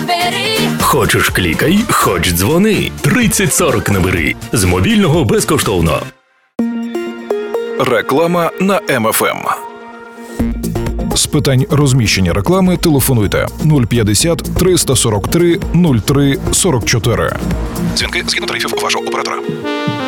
набери. Хочеш клікай, хоч дзвони. 3040 набери. З мобільного безкоштовно. Реклама на МФМ. З питань розміщення реклами телефонуйте 050 343 03 44. Дзвінки згідно тарифів вашого оператора.